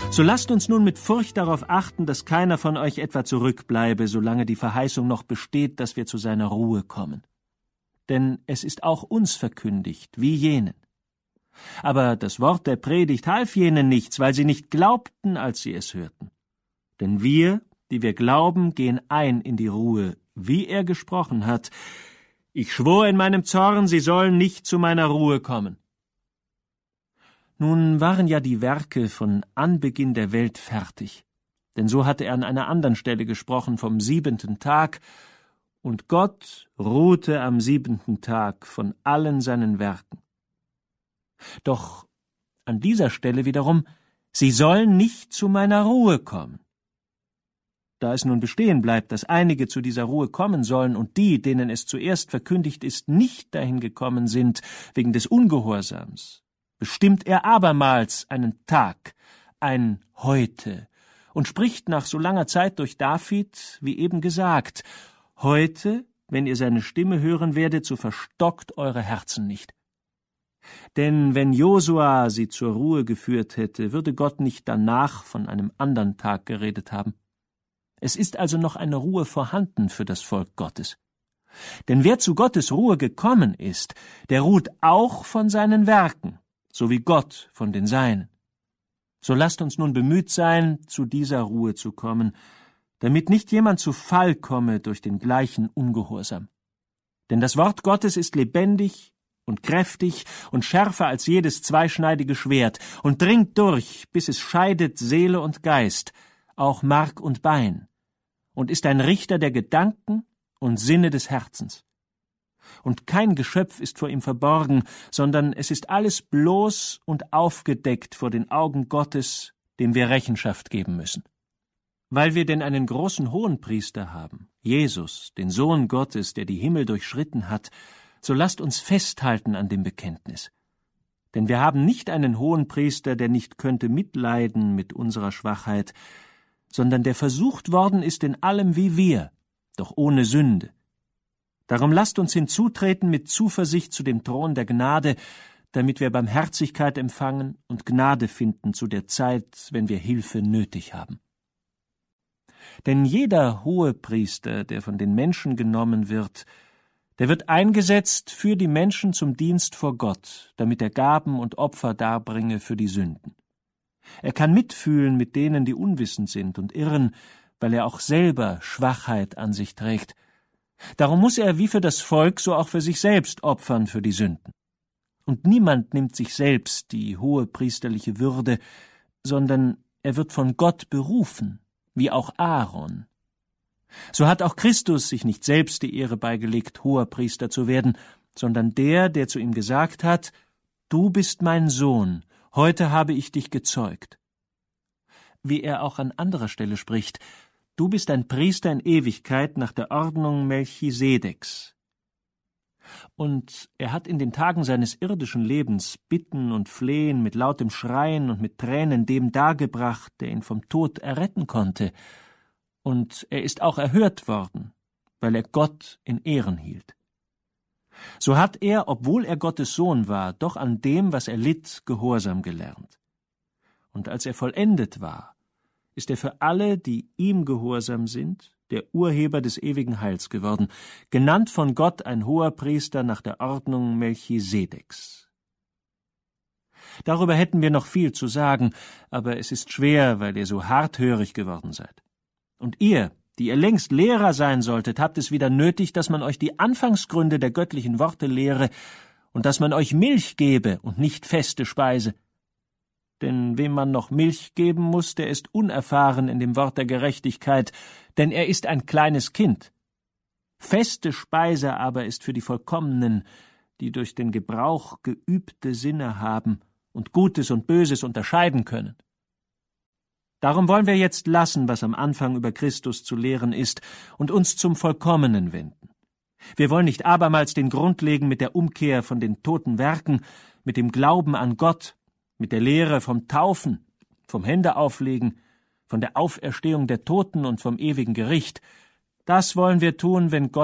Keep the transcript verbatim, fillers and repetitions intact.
So lasst uns nun mit Furcht darauf achten, dass keiner von euch etwa zurückbleibe, solange die Verheißung noch besteht, dass wir zu seiner Ruhe kommen. Denn es ist auch uns verkündigt, wie jenen. Aber das Wort der Predigt half jenen nichts, weil sie nicht glaubten, als sie es hörten. Denn wir, die wir glauben, gehen ein in die Ruhe, wie er gesprochen hat. Ich schwor in meinem Zorn, sie sollen nicht zu meiner Ruhe kommen. Nun waren ja die Werke von Anbeginn der Welt fertig, denn so hatte er an einer anderen Stelle gesprochen vom siebenten Tag, und Gott ruhte am siebenten Tag von allen seinen Werken. Doch an dieser Stelle wiederum, sie sollen nicht zu meiner Ruhe kommen. Da es nun bestehen bleibt, dass einige zu dieser Ruhe kommen sollen und die, denen es zuerst verkündigt ist, nicht dahin gekommen sind wegen des Ungehorsams, bestimmt er abermals einen Tag, ein Heute, und spricht nach so langer Zeit durch David, wie eben gesagt, heute, wenn ihr seine Stimme hören werdet, so verstockt eure Herzen nicht. Denn wenn Josua sie zur Ruhe geführt hätte, würde Gott nicht danach von einem andern Tag geredet haben. Es ist also noch eine Ruhe vorhanden für das Volk Gottes. Denn wer zu Gottes Ruhe gekommen ist, der ruht auch von seinen Werken, so wie Gott von den Seinen. So lasst uns nun bemüht sein, zu dieser Ruhe zu kommen, damit nicht jemand zu Fall komme durch den gleichen Ungehorsam. Denn das Wort Gottes ist lebendig und kräftig und schärfer als jedes zweischneidige Schwert und dringt durch, bis es scheidet Seele und Geist, auch Mark und Bein, und ist ein Richter der Gedanken und Sinne des Herzens. Und kein Geschöpf ist vor ihm verborgen, sondern es ist alles bloß und aufgedeckt vor den Augen Gottes, dem wir Rechenschaft geben müssen. Weil wir denn einen großen Hohenpriester haben, Jesus, den Sohn Gottes, der die Himmel durchschritten hat, so lasst uns festhalten an dem Bekenntnis. Denn wir haben nicht einen Hohenpriester, der nicht könnte mitleiden mit unserer Schwachheit, sondern der versucht worden ist in allem wie wir, doch ohne Sünde. Darum lasst uns hinzutreten mit Zuversicht zu dem Thron der Gnade, damit wir Barmherzigkeit empfangen und Gnade finden zu der Zeit, wenn wir Hilfe nötig haben. Denn jeder Hohepriester, der von den Menschen genommen wird, der wird eingesetzt für die Menschen zum Dienst vor Gott, damit er Gaben und Opfer darbringe für die Sünden. Er kann mitfühlen mit denen, die unwissend sind und irren, weil er auch selber Schwachheit an sich trägt. Darum muss er wie für das Volk, so auch für sich selbst opfern für die Sünden. Und niemand nimmt sich selbst die hohe priesterliche Würde, sondern er wird von Gott berufen, wie auch Aaron. So hat auch Christus sich nicht selbst die Ehre beigelegt, hoher Priester zu werden, sondern der, der zu ihm gesagt hat, »Du bist mein Sohn, heute habe ich dich gezeugt.« Wie er auch an anderer Stelle spricht, »Du bist ein Priester in Ewigkeit nach der Ordnung Melchisedeks.« Und er hat in den Tagen seines irdischen Lebens Bitten und Flehen mit lautem Schreien und mit Tränen dem dargebracht, der ihn vom Tod erretten konnte. Und er ist auch erhört worden, weil er Gott in Ehren hielt. So hat er, obwohl er Gottes Sohn war, doch an dem, was er litt, Gehorsam gelernt. Und als er vollendet war, ist er für alle, die ihm gehorsam sind, der Urheber des ewigen Heils geworden, genannt von Gott ein hoher Priester nach der Ordnung Melchisedeks. Darüber hätten wir noch viel zu sagen, aber es ist schwer, weil ihr so harthörig geworden seid. Und ihr, die ihr längst Lehrer sein solltet, habt es wieder nötig, dass man euch die Anfangsgründe der göttlichen Worte lehre und dass man euch Milch gebe und nicht feste Speise. Denn wem man noch Milch geben muss, der ist unerfahren in dem Wort der Gerechtigkeit, denn er ist ein kleines Kind. Feste Speise aber ist für die Vollkommenen, die durch den Gebrauch geübte Sinne haben und Gutes und Böses unterscheiden können. Darum wollen wir jetzt lassen, was am Anfang über Christus zu lehren ist, und uns zum Vollkommenen wenden. Wir wollen nicht abermals den Grund legen mit der Umkehr von den toten Werken, mit dem Glauben an Gott, mit der Lehre vom Taufen, vom Händeauflegen, von der Auferstehung der Toten und vom ewigen Gericht. Das wollen wir tun, wenn Gott